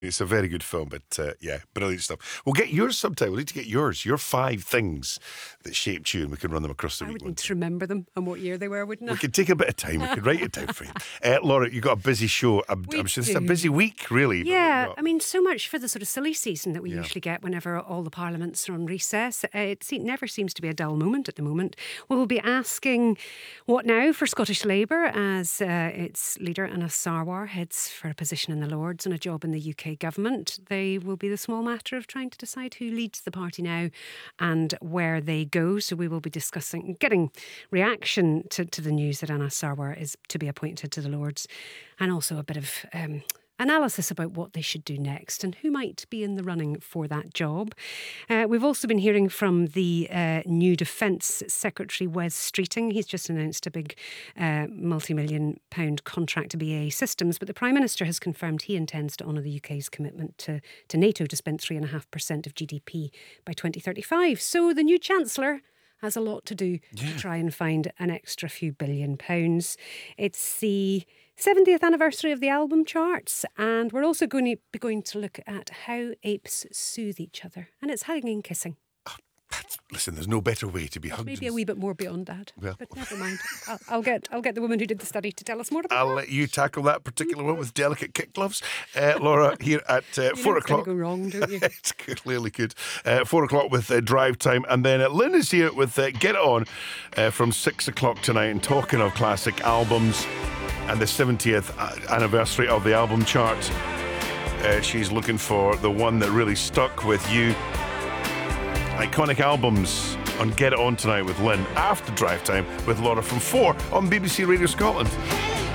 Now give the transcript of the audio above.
It's a very good film, but yeah, brilliant stuff. We'll get yours sometime. We'll need to get yours. Your 5 things that shaped you, and we can run them across the I week. would need to remember them and what year they were, wouldn't I? We could take a bit of time. We could write it down for you. Laura, you've got a busy show. I'm sure this is a busy week, really. Yeah, I mean, so much for the sort of silly season that we usually get whenever all the parliaments are on recess. Never seems to be a dull moment at the moment. We'll be asking what now for Scottish Labour as its leader, Anas Sarwar, heads for a position in the Lords and a job in the UK government. They will be the small matter of trying to decide who leads the party now and where they go. So we will be discussing, getting reaction to the news that Anas Sarwar is to be appointed to the Lords, and also a bit of analysis about what they should do next and who might be in the running for that job. We've also been hearing from the new Defence Secretary, Wes Streeting. He's just announced a big multi-million pound contract to BAE Systems, but the Prime Minister has confirmed he intends to honour the UK's commitment to NATO to spend 3.5% of GDP by 2035. So the new Chancellor has a lot to do to try and find an extra few billion pounds. It's the 70th anniversary of the album charts, and we're also going to look at how apes soothe each other, and it's hugging and kissing. Listen, there's no better way to be hugged. Maybe a wee bit more beyond that, well, but never mind. I'll get the woman who did the study to tell us more about I'll that. let you tackle that particular one with delicate kick gloves. Laura, here at 4 o'clock. It's going to go wrong, don't you? It's clearly good. 4 o'clock with Drive Time. And then Lynn is here with Get It On from 6 o'clock tonight. And talking of classic albums and the 70th anniversary of the album chart, she's looking for the one that really stuck with you. Iconic albums on Get It On tonight with Lynn after Drive Time with Laura from 4 on BBC Radio Scotland.